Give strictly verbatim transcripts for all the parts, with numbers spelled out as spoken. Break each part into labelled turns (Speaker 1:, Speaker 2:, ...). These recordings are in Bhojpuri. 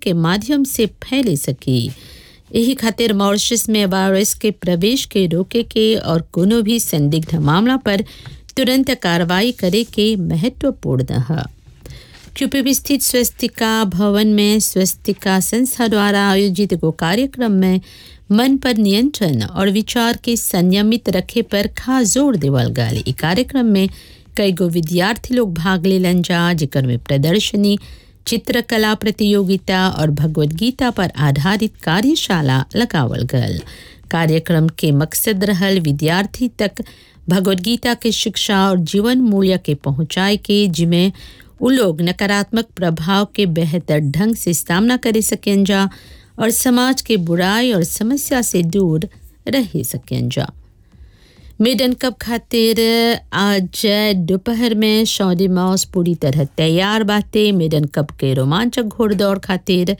Speaker 1: के माध्यम से फैले सकी। यही खातिर मॉरिशस में वायरस के प्रवेश के रोके के और कोनो भी संदिग्ध मामला पर तुरंत कार्रवाई करे के महत्वपूर्ण है। क्यूपी स्थित स्वस्तिका भवन में स्वस्तिका संस्था द्वारा आयोजित एगो कार्यक्रम में मन पर नियंत्रण और विचार के संयमित रखे पर खास जोर देवल गल। ई कार्यक्रम में कई गो विद्यार्थी लोग भाग लेलन जा, जेकर में प्रदर्शनी, चित्रकला प्रतियोगिता और भगवद गीता पर आधारित कार्यशाला लगावल गल। कार्यक्रम के मकसद रहल विद्यार्थी तक भगवद गीता के शिक्षा और जीवन मूल्य के पहुँचाए के, जिमें उ लोग नकारात्मक प्रभाव के बेहतर ढंग से सामना करे सकें जा और समाज के बुराई और समस्या से दूर रह सकें जा। मेडन कप खातिर आज दोपहर में शौदी मॉस पूरी तरह तैयार बाते। मेडन कप के रोमांचक घोड़दौड़ खातिर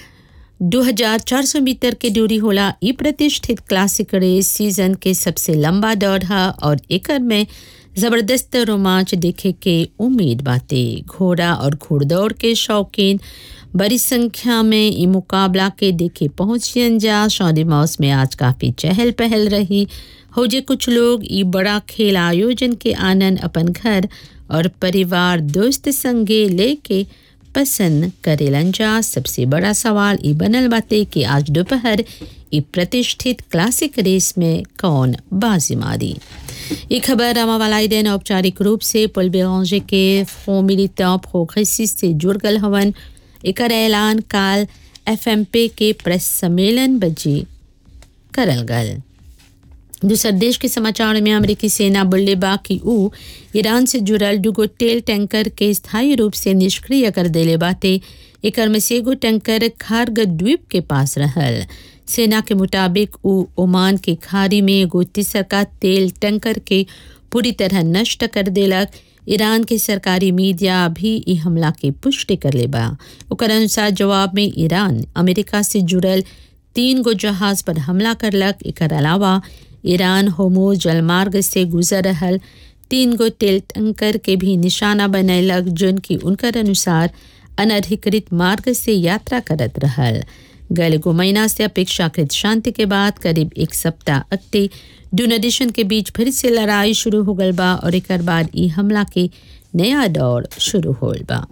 Speaker 1: दो हज़ार चार सौ मीटर के दूरी होला। ई प्रतिष्ठित क्लासिक रेस सीजन के सबसे लंबा दौड़ है और एकर में ज़बरदस्त रोमांच देखे के उम्मीद बाते। घोड़ा और घोड़दौड़ के शौकीन बड़ी संख्या में ई मुकाबला के देखे पहुंचियन जा। शौदी मॉस में आज काफ़ी चहल पहल रही। हो जे कुछ लोग ई बड़ा खेल आयोजन के आनंद अपन घर और परिवार दोस्त संगे लेके पसंद करेलन जा। सबसे बड़ा सवाल ई बनल बाते कि आज दोपहर ई प्रतिष्ठित क्लासिक रेस में कौन बाजी मारी। ये खबर रामावालाई दिन औपचारिक रूप से पॉल बेरांजे के फ्रंट मिलिटेंट प्रोग्रेसिस्ट से जुड़ गल हवन। एकर ऐलान काल एफएमपी के प्रेस सम्मेलन बजी करल गल। दूसर देश के समाचार में अमेरिकी सेना बोले बा कि ऊ ईरान से जुड़ल दुगो तेल टैंकर के स्थायी रूप से निष्क्रिय कर देले बाते। एकर में से एगो टैंकर खार्ग द्वीप के पास रहल। सेना के मुताबिक ऊ ओमान के खाड़ी में एगो तीसरका तेल टैंकर के पूरी तरह नष्ट कर देलक। ईरान के सरकारी मीडिया भी ई हमला के पुष्टि कर ले बा। ओकर अनुसार जवाब में ईरान अमेरिका से जुड़ल तीन गो जहाज पर हमला करलक। एकर अलावा ईरान होमोज जलमार्ग से गुजर रहल तीन गो तेल टैंकर के भी निशाना बनैलक, जोन की उनकर अनुसार अनधिकृत मार्ग से यात्रा करत रहल। गल गो महीना से अपेक्षाकृत शांति के बाद करीब एक सप्ताह अगते दोनों देशन के बीच फिर से लड़ाई शुरू हो गल बा और एक बाद ई हमला के नया दौर शुरू होल बा।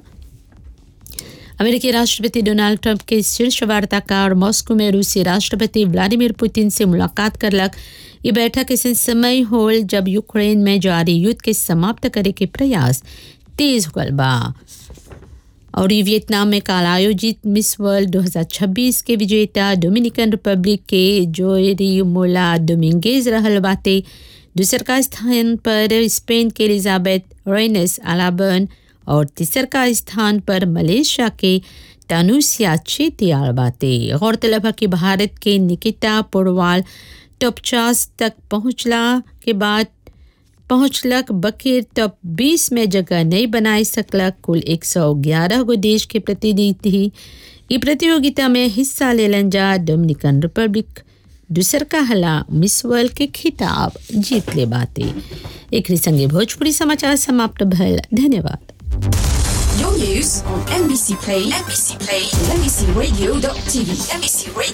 Speaker 1: अमेरिकी राष्ट्रपति डोनाल्ड ट्रंप के शीर्ष वार्ताकार मॉस्को में रूसी राष्ट्रपति व्लादिमीर पुतिन से मुलाकात करलक। ये बैठक ऐसे समय होल जब यूक्रेन में जारी युद्ध के समाप्त करे के प्रयास तेज हो गल बा और ये वियतनाम में काल आयोजित मिस वर्ल्ड दो हज़ार छब्बीस के विजेता डोमिनिकन रिपब्लिक के जोएरी मोला डोमिंगेज रहल बाते। दूसर का स्थान पर स्पेन के एलिजाबेथ रेनेस अलाबर्न और तीसर का स्थान पर मलेशिया के तानुसिया चेतियाल बाते। गौरतलब है कि भारत के निकिता पोडवाल टॉप पचास तक पहुंचला के बाद पहुंचलक बकीर टॉप बीस में जगह नहीं बनाई सकलक। कुल एक सौ ग्यारह गो देश के प्रतिनिधि ई प्रतियोगिता में हिस्सा लेलन जा। डोमिनिकन रिपब्लिक दूसर का हला मिस वर्ल्ड के खिताब जीत ले बाते। एक संगे भोजपुरी समाचार समाप्त भल। धन्यवाद।
Speaker 2: Your news on M B C Play, M B C Play, M B C Radio dot T V, M B C Radio